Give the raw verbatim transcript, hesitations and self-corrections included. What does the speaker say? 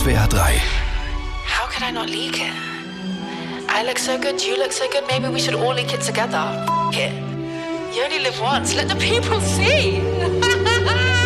S W R drei. How could I not leak it? I look so good, you look so good, maybe we should all leak it together. F it. You only live once, let the people see.